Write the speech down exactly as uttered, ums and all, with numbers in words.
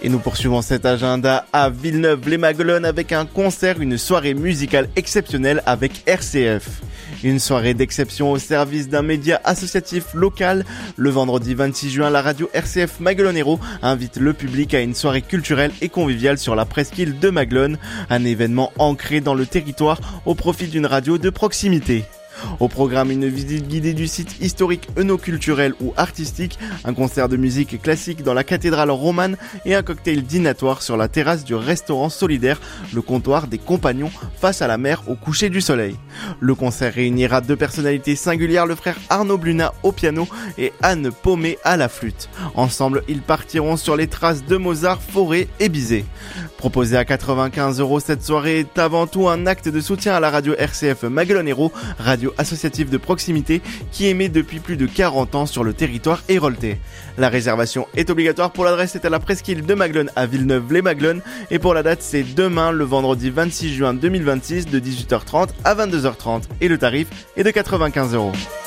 Et nous poursuivons cet agenda à Villeneuve-les-Maguelones avec un concert, une soirée musicale exceptionnelle avec R C F. Une soirée d'exception au service d'un média associatif local. Le vendredi vingt-six juin, la radio R C F Maguelone Héros invite le public à une soirée culturelle et conviviale sur la presqu'île de Maguelone. Un événement ancré dans le territoire au profit d'une radio de proximité. Au programme, une visite guidée du site historique œnoculturel ou artistique, un concert de musique classique dans la cathédrale romane et un cocktail dînatoire sur la terrasse du restaurant solidaire, le comptoir des Compagnons, face à la mer au coucher du soleil. Le concert réunira deux personnalités singulières, le frère Arnaud Bluna au piano et Anne Paumé à la flûte. Ensemble, ils partiront sur les traces de Mozart, Fauré et Bizet. Proposée à quatre-vingt-quinze euros, cette soirée est avant tout un acte de soutien à la radio R C F Maguelone Héros, radio associative de proximité qui émet depuis plus de quarante ans sur le territoire héroltais. La réservation est obligatoire. Pour l'adresse, c'est à la presqu'île de Maguelone à Villeneuve-les-Maguelones et pour la date, c'est demain le vendredi vingt-six juin deux mille vingt-six de dix-huit heures trente à vingt-deux heures trente et le tarif est de quatre-vingt-quinze euros.